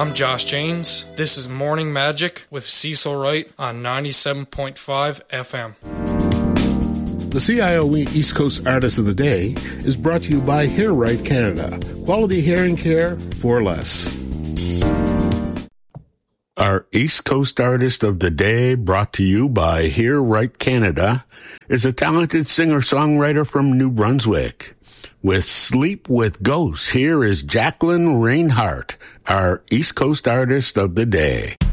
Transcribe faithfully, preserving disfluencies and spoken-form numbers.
I'm Josh James. This is Morning Magic with Cecil Wright on ninety-seven point five F M. The C I O E East Coast Artist of the Day is brought to you by Hair Right Canada. Quality hearing care for less. Our East Coast Artist of the Day, brought to you by Hear Right Canada, is a talented singer-songwriter from New Brunswick. With Sleep with Ghosts, here is Jacqueline Reinhart, our East Coast Artist of the Day.